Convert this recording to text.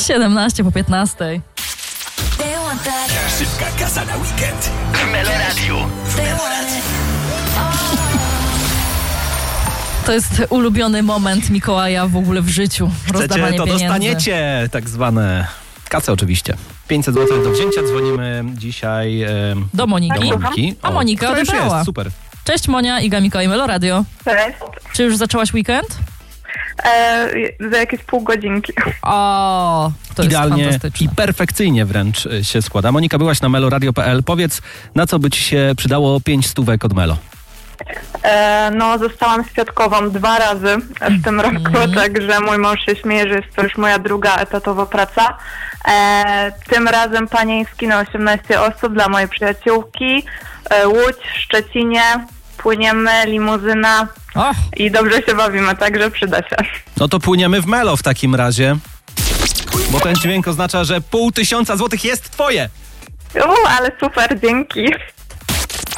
17 po 15. Szybka kasa na weekend w Meloradiu. To jest ulubiony moment Mikołaja w ogóle w życiu. Rozdawanie to pieniędzy. dostaniecie tak zwane kasę oczywiście. 500 zł do wzięcia. Dzwonimy dzisiaj Do Moniki. A Monika która już odebrała. jest, super. Cześć Monia, Iga, Mikołaj, Meloradio. Cześć. Czy już zaczęłaś weekend? Za jakieś pół godzinki. O, to Idealnie jest i fantastyczne. perfekcyjnie wręcz się składa. Monika, byłaś na meloradio.pl. Powiedz, na co by ci się przydało 5 stówek od Melo? Zostałam świadkową 2 razy w tym roku, także mój mąż się śmieje, że jest to już moja druga etatowa praca. Tym razem panieński na 18 osób dla mojej przyjaciółki. Łódź, Szczecinie, płyniemy, limuzyna Och, i dobrze się bawimy, także przyda się. No to płyniemy w Melo w takim razie. Bo ten dźwięk oznacza, że 500 złotych jest twoje. Ale super, dzięki.